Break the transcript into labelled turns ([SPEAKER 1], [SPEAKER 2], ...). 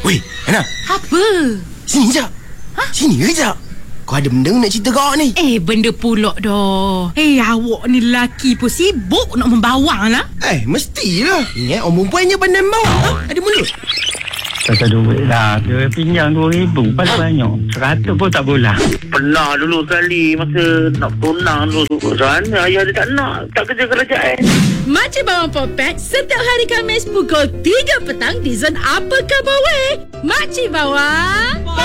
[SPEAKER 1] Weh, Ana.
[SPEAKER 2] Apa?
[SPEAKER 1] Sini jap. Sini kejap. Kau ada benda nak cerita kau ni?
[SPEAKER 2] Benda pula dah. Awak ni lelaki pun sibuk nak membawang lah.
[SPEAKER 1] Mestilah. Ingat orang perempuan je pandai membawa. Ada mulut.
[SPEAKER 3] Pasal duit lah. Dia pinjam 2,000. Paling banyak. 100 pun tak boleh.
[SPEAKER 4] Pernah dulu sekali masa nak tunang dulu. Sana ayah dia tak nak. Tak kerja kerajaan.
[SPEAKER 2] Makcik Bawang Popek setiap hari Khamis pukul 3 petang di Zon Apa Khabar Weh. Makcik Bawang